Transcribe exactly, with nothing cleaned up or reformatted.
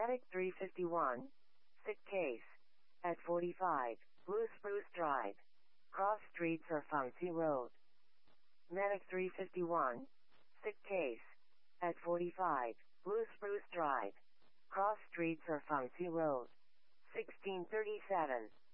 Medic three fifty-one, sick case, at forty-five, Blue Spruce Drive, Cross Street, Surfancy Road. Medic three fifty-one, sick case, at forty-five, Blue Spruce Drive, Cross Street, Surfancy Road, sixteen thirty-seven.